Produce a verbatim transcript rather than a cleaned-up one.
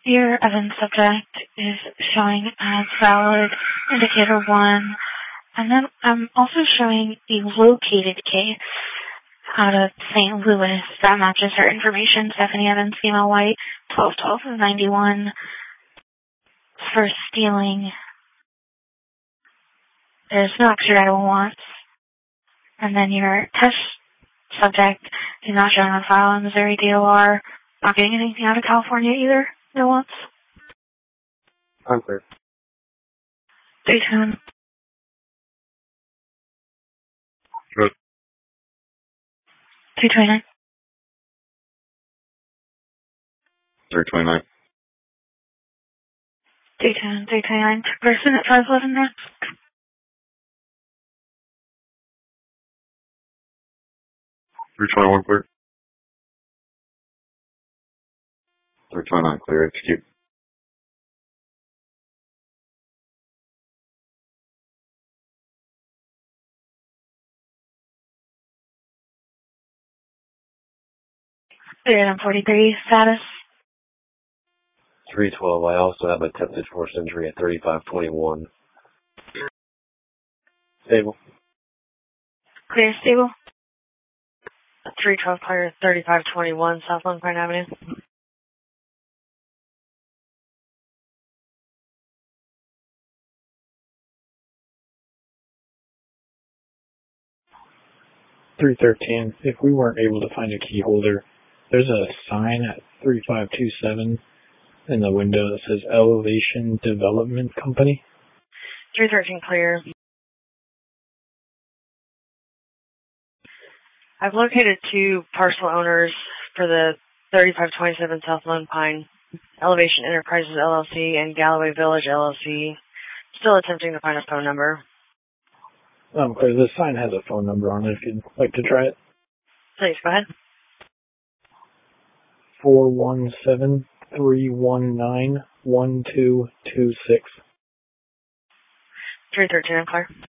Your Evans subject is showing as valid indicator one. And then I'm also showing a located case out of Saint Louis that matches her information. Stephanie Evans, female, white, twelve twelve ninety-one, for stealing. There's no extraditable wants. And then your test subject is not shown on file in Missouri D O R. Not getting anything out of California either. No wants. I'm clear. three ten. Good. two twenty-nine. three twenty-nine. three ten, three twenty-nine. Person at five eleven next. three twenty-one clear. three twenty-nine clear. Execute. three forty-three. Status. three twelve. I also have attempted force injury at thirty-five twenty-one. Stable. Clear, stable. three twelve clear, thirty-five twenty-one South Lone Pine Avenue. three thirteen. If we weren't able to find a key holder, there's a sign at three five two seven in the window that says Elevation Development Company. three thirteen clear. I've located two parcel owners for the thirty-five twenty-seven South Lone Pine, Elevation Enterprises L L C and Galloway Village L L C. Still attempting to find a phone number. Um, clear. The sign has a phone number on it if you'd like to try it. Please, go ahead. four one seven, three one nine, one two two six. three thirteen, I'm clear.